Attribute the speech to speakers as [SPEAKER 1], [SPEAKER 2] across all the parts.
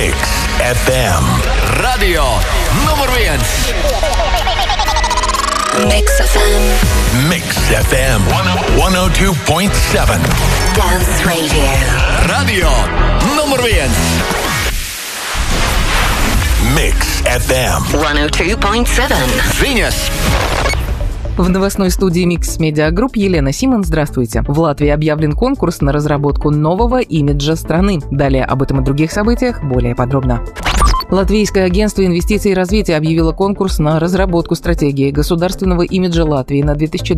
[SPEAKER 1] Mix FM. Radio number 1.
[SPEAKER 2] Mix FM.
[SPEAKER 1] Mix FM 102.7.
[SPEAKER 2] Dance Radio.
[SPEAKER 1] Radio number 1. Mix FM
[SPEAKER 2] 102.7.
[SPEAKER 1] Venus.
[SPEAKER 3] В новостной студии Mix Media Group Елена Симон. Здравствуйте. В Латвии объявлен конкурс на разработку нового имиджа страны. Далее об этом и других событиях более подробно. Латвийское агентство инвестиций и развития объявило конкурс на разработку стратегии государственного имиджа Латвии на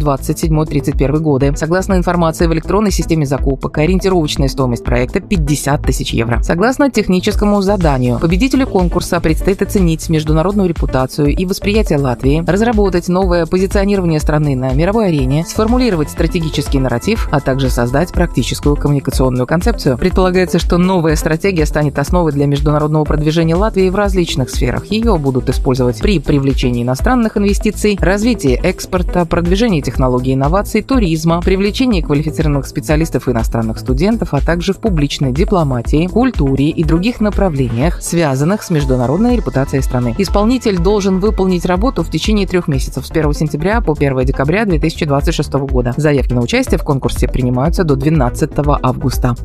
[SPEAKER 3] 2027-2031 годы. Согласно информации в электронной системе закупок, ориентировочная стоимость проекта 50 тысяч евро. Согласно техническому заданию, победителю конкурса предстоит оценить международную репутацию и восприятие Латвии, разработать новое позиционирование страны на мировой арене, сформулировать стратегический нарратив, а также создать практическую коммуникационную концепцию. Предполагается, что новая стратегия станет основой для международного продвижения Латвии в различных сферах. Ее будут использовать при привлечении иностранных инвестиций, развитии экспорта, продвижении технологий инноваций, туризма, привлечении квалифицированных специалистов и иностранных студентов, а также в публичной дипломатии, культуре и других направлениях, связанных с международной репутацией страны. Исполнитель должен выполнить работу в течение 3 месяцев с 1 сентября по 1 декабря 2026 года. Заявки на участие в конкурсе принимаются до 12 августа.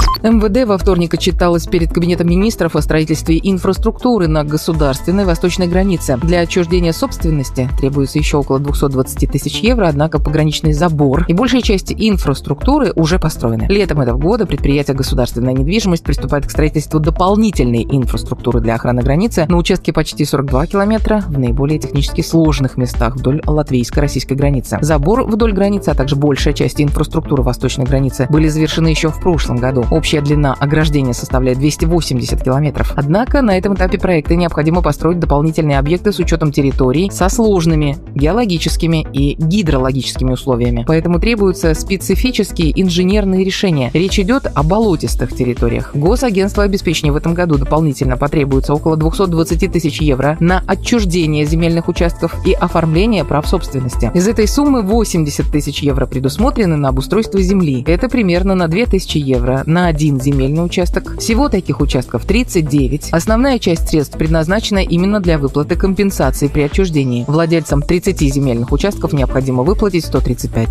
[SPEAKER 3] МВД во вторник отчиталось перед Кабинетом министров о строительстве инфраструктуры на государственной восточной границе. Для отчуждения собственности требуется еще около 220 тысяч евро, однако пограничный забор и большая часть инфраструктуры уже построены. Летом этого года предприятие «Государственная недвижимость» приступает к строительству дополнительной инфраструктуры для охраны границы на участке почти 42 километра в наиболее технически сложных местах вдоль латвийско-российской границы. Забор вдоль границы, а также большая часть инфраструктуры восточной границы были завершены еще в прошлом году. Общая длина ограждения составляет 280 километров. Однако на этом этапе проекта необходимо построить дополнительные объекты с учетом территорий со сложными геологическими и гидрологическими условиями. Поэтому требуются специфические инженерные решения. Речь идет о болотистых территориях. Госагентство обеспечения в этом году дополнительно потребуется около 220 тысяч евро на отчуждение земельных участков и оформление прав собственности. Из этой суммы 80 тысяч евро предусмотрены на обустройство земли. Это примерно на 2000 евро на один земельный участок. Всего таких участков 39. Основная часть средств предназначена именно для выплаты компенсации при отчуждении. Владельцам 30 земельных участков необходимо выплатить 135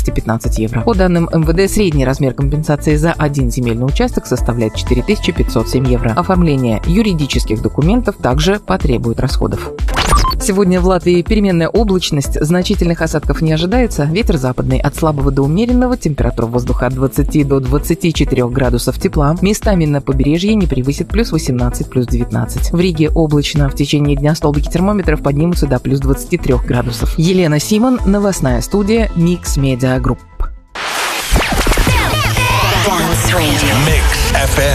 [SPEAKER 3] 215 евро. По данным МВД, средний размер компенсации за один земельный участок составляет 4507 евро. Оформление юридических документов также потребует расходов. Сегодня в Латвии переменная облачность, значительных осадков не ожидается, ветер западный от слабого до умеренного, температура воздуха от 20 до 24 градусов тепла, местами на побережье не превысит плюс 18, плюс 19. В Риге облачно, в течение дня столбики термометров поднимутся до плюс 23 градусов. Елена Симон, новостная студия Mix Media Group.
[SPEAKER 1] Mix FM.